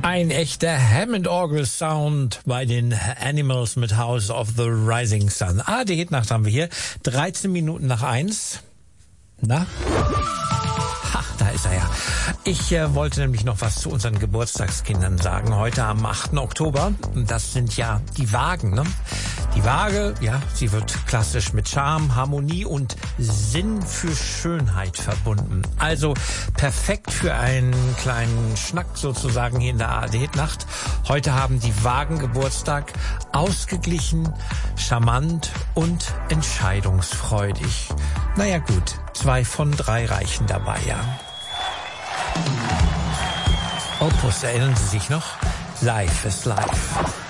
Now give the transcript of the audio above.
Ein echter Hammond-Orgel-Sound bei den Animals mit House of the Rising Sun. ARD-Hitnacht haben wir hier. 13 Minuten nach 1. Na? Ha, da ist er ja. Ich wollte nämlich noch was zu unseren Geburtstagskindern sagen. Heute am 8. Oktober. Das sind ja die Wagen, ne? Die Waage, ja, sie wird klassisch mit Charme, Harmonie und Sinn für Schönheit verbunden. Also perfekt für einen kleinen Schnack sozusagen hier in der ARD-Nacht. Heute haben die Wagen Geburtstag, ausgeglichen, charmant und entscheidungsfreudig. Naja gut, 2 von 3 reichen dabei, ja. Opus, erinnern Sie sich noch? Life is Life.